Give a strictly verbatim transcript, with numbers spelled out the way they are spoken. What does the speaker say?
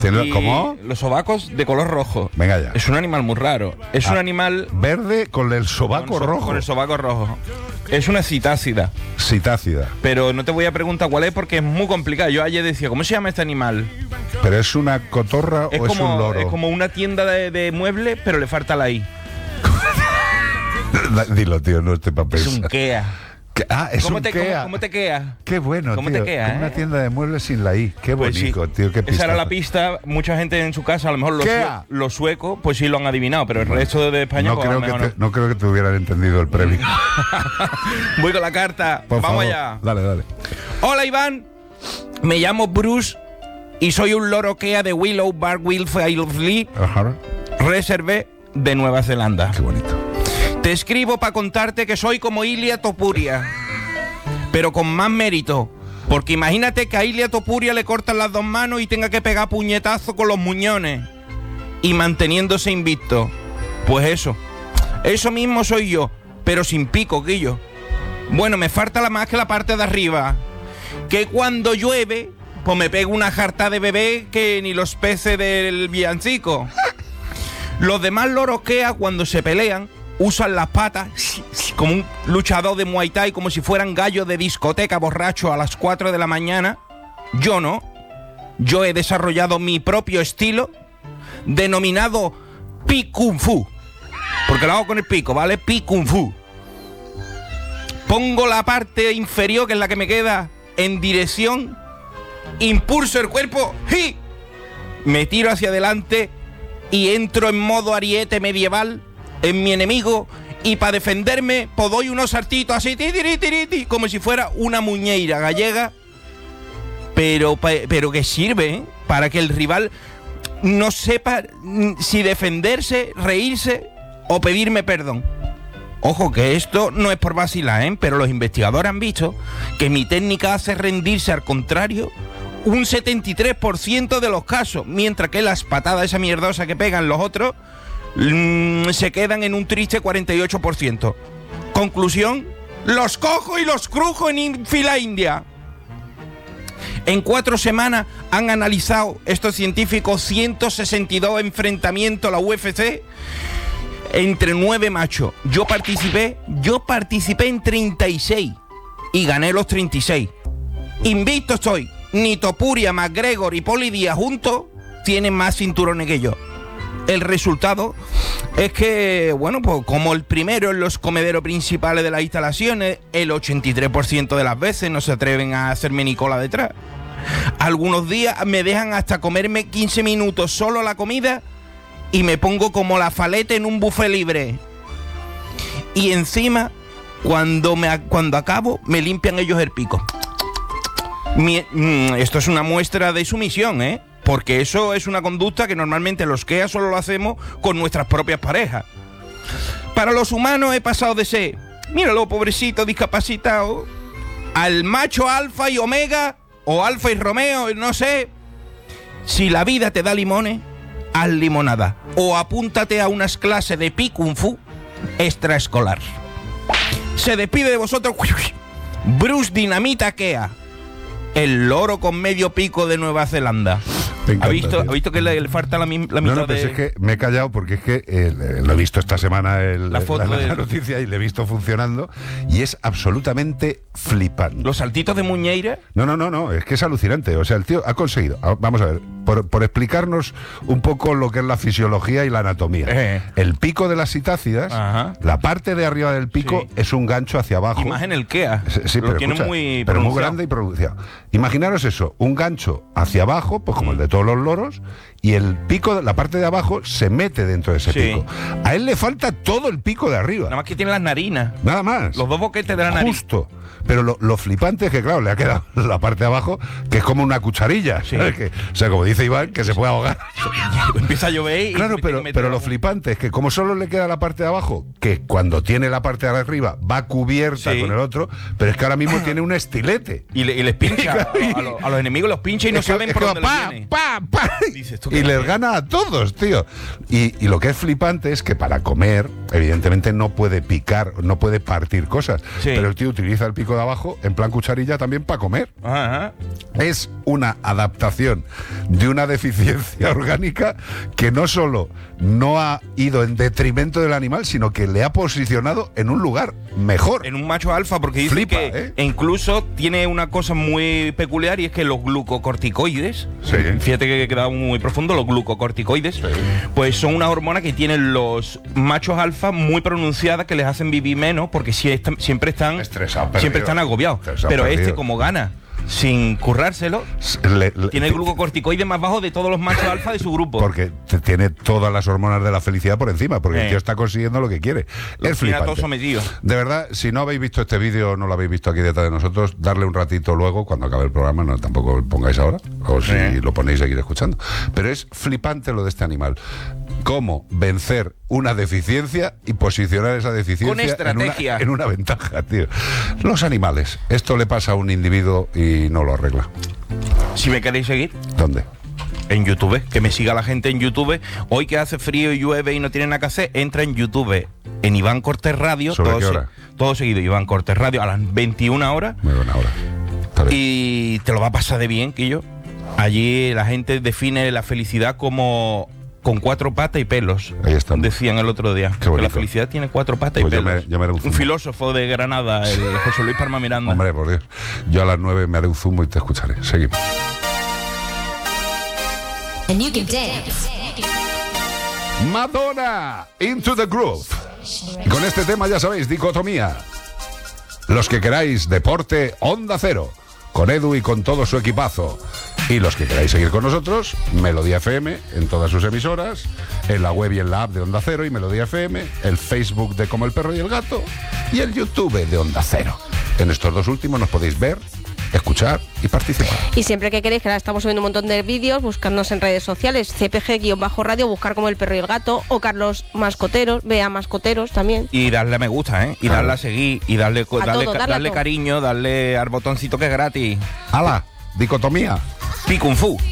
¿Cómo? Los sobacos de color rojo. Venga ya. Es un animal muy raro. Es ah, un animal... Verde con el sobaco con rojo. Con el sobaco rojo. Es una citácida. Citácida. Pero no te voy a preguntar cuál es porque es muy complicado. Yo ayer decía, ¿cómo se llama este animal? ¿Pero es una cotorra es o como, es un loro? Es como una tienda de, de muebles, pero le falta la I. Dilo, tío, no esté papel. Es un Kea. Ah, es ¿Cómo un te, Kea. ¿cómo, ¿Cómo te quea? Qué bueno, ¿Cómo tío. te quea, eh? Una tienda de muebles sin la I. Qué pues bonito, sí. tío. Qué pista. Esa era la pista. Mucha gente en su casa, a lo mejor los, sue los suecos, pues sí lo han adivinado, pero el bueno, resto de España, no, pues creo a lo mejor que te, no. no creo que te hubieran entendido el premio. Voy con la carta. Por Vamos favor. allá. Dale, dale. Hola, Iván. Me llamo Bruce y soy un loro Kea de Willow Bar Wilfleet Reserve de Nueva Zelanda. Qué bonito. Te escribo para contarte que soy como Ilia Topuria, pero con más mérito. Porque imagínate que a Ilia Topuria le cortan las dos manos y tenga que pegar puñetazo con los muñones y manteniéndose invicto. Pues eso, eso mismo soy yo, pero sin pico, Guillo. Bueno, me falta la más que la parte de arriba, que cuando llueve, pues me pego una jarta de bebé que ni los peces del villancico. Los demás loros Kea, cuando se pelean, usan las patas como un luchador de Muay Thai, como si fueran gallos de discoteca borracho a las cuatro de la mañana. Yo no. Yo he desarrollado mi propio estilo denominado Pi Kung Fu. Porque lo hago con el pico, ¿vale? Pi Kung Fu. Pongo la parte inferior, que es la que me queda, en dirección, impulso el cuerpo, ¡hi! Me tiro hacia adelante y entro en modo ariete medieval en mi enemigo, y para defenderme pues doy unos saltitos así, tiri, tiri, tiri, como si fuera una muñeira gallega, pero, pero que sirve, ¿eh? Para que el rival no sepa si defenderse, reírse o pedirme perdón. Ojo, que esto no es por vacilar, ¿eh? Pero los investigadores han visto que mi técnica hace rendirse, al contrario, un setenta y tres por ciento de los casos, mientras que las patadas esa mierdosa que pegan los otros se quedan en un triste cuarenta y ocho por ciento. Conclusión: los cojo y los crujo en fila india. En cuatro semanas han analizado estos científicos ciento sesenta y dos enfrentamientos a la U F C entre nueve machos. Yo participé, yo participé en treinta y seis y gané los treinta y seis. Invicto estoy. Ni Topuria, McGregor y Poli Díaz juntos tienen más cinturones que yo. El resultado es que, bueno, pues como el primero en los comederos principales de las instalaciones, el ochenta y tres por ciento de las veces no se atreven a hacerme ni cola detrás. Algunos días me dejan hasta comerme quince minutos solo la comida y me pongo como la falete en un buffet libre. Y encima, cuando, me, cuando acabo, me limpian ellos el pico. Mi, mm, esto es una muestra de sumisión, ¿eh? Porque eso es una conducta que normalmente los Kea solo lo hacemos con nuestras propias parejas. Para los humanos he pasado de ser, míralo, pobrecito, discapacitado, al macho alfa y omega, o alfa y Romeo, no sé. Si la vida te da limones, haz limonada. O apúntate a unas clases de Pi Kung Fu extraescolar. Se despide de vosotros Bruce Dinamita Kea, el loro con medio pico de Nueva Zelanda. Encanta, ¿Ha visto, tío. ¿Ha visto que le, le falta la, la mitad no, no, pues de...? es que me he callado porque es que eh, lo he visto esta semana el, La foto la, de- la noticia y le he visto funcionando y es absolutamente flipante. Los saltitos de muñeira. No, no, no, no, es que es alucinante. O sea, el tío ha conseguido, ah, vamos a ver, por, por explicarnos un poco lo que es la fisiología y la anatomía. Eh. El pico de las citácidas, Ajá. la parte de arriba del pico Sí. es un gancho hacia abajo. Y más en el Kea. Sí, sí, lo pero, tiene escucha, muy pero muy pronunciado. grande y pronunciado. Imaginaros eso, un gancho hacia abajo, pues como el de todos los loros, y el pico, la parte de abajo, se mete dentro de ese Sí. pico. A él le falta todo el pico de arriba. Nada más que tiene las narinas. Nada más. Los dos boquetes de la nariz. Justo. Pero lo, lo flipante es que, claro, le ha quedado la parte de abajo, que es como una cucharilla. Sí. ¿Sabes? Que, o sea, como dice Iván, que se puede ahogar. Empieza a llover y... Claro, y pero, mete pero la- lo flipante es que como solo le queda la parte de abajo, que cuando tiene la parte de arriba va cubierta Sí. con el otro, pero es que ahora mismo tiene un estilete. Y, le- y les pincha. a, a los, a los enemigos los pincha y no Es que- saben es por que dónde va les pa, viene. pa, pa, Dices tú y que les no. gana a todos, tío. Y, y lo que es flipante es que para comer, evidentemente no puede picar, no puede partir cosas. Sí. Pero el tío utiliza el pico pico de abajo en plan cucharilla también para comer. Ajá. Es una adaptación de una deficiencia orgánica que no solo no ha ido en detrimento del animal, sino que le ha posicionado en un lugar mejor. En un macho alfa, porque dice Flipa, que ¿eh? e incluso tiene una cosa muy peculiar, y es que los glucocorticoides, Sí. fíjate que he quedado muy profundo, los glucocorticoides, Sí. pues son una hormona que tienen los machos alfa muy pronunciadas, que les hacen vivir menos, porque si están- siempre están Estresados, perdidos. siempre están agobiados. Estresados, Pero este, perdidos. como gana sin currárselo, Le- le- tiene el glucocorticoide más bajo de todos los machos alfa de su grupo. Porque te- tiene todas las hormonas de la felicidad por encima, porque Eh. el tío está consiguiendo lo que quiere. Los Es tiene a flipante. todos sometidos. De verdad, si no habéis visto este vídeo, no lo habéis visto aquí detrás de nosotros, darle un ratito luego, cuando acabe el programa, no tampoco lo pongáis ahora, o si Eh. lo ponéis seguir escuchando. Pero es flipante lo de este animal. Cómo vencer una deficiencia y posicionar esa deficiencia Con estrategia. En, una, en una ventaja, tío. Los animales. Esto le pasa a un individuo y no lo arregla. Si me queréis seguir, ¿Dónde? en YouTube, que me siga la gente en YouTube. Hoy que hace frío y llueve y no tiene nada que hacer, entra en YouTube, en Iván Cortés Radio. ¿Sobre todo qué se- hora? Todo seguido, Iván Cortés Radio, a las veintiuna horas. Muy buena hora. Está bien. Y te lo va a pasar de bien, Quillo. Allí la gente define la felicidad como con cuatro patas y pelos. Ahí estamos. Decían el otro día. Qué Que bonito. la felicidad tiene cuatro patas Pues y yo pelos. me- yo me haré un un zumo. filósofo de Granada, el José Luis Palma Miranda. Hombre, por Dios. Yo a las nueve me haré un zumo y te escucharé. Seguimos. And you can dance. Madonna, Into the Groove. Y con este tema ya sabéis, dicotomía. Los que queráis deporte, Onda Cero, con Edu y con todo su equipazo. Y los que queráis seguir con nosotros, Melodía F M en todas sus emisoras, en la web y en la app de Onda Cero y Melodía F M, el Facebook de Como el Perro y el Gato y el YouTube de Onda Cero. En estos dos últimos nos podéis ver, escuchar y participar. Y siempre que queréis, que ahora estamos subiendo un montón de vídeos, buscarnos en redes sociales, C P G-radio, buscar Como el Perro y el Gato, o Carlos Mascoteros, Bea Mascoteros también. Y darle a me gusta, ¿eh? Y Claro. darle a seguir, y darle, co- A darle, todo, ca- darle a darle todo. cariño, darle al botoncito que es gratis. ¡Hala! Dicotomía. Pi Kung Fu.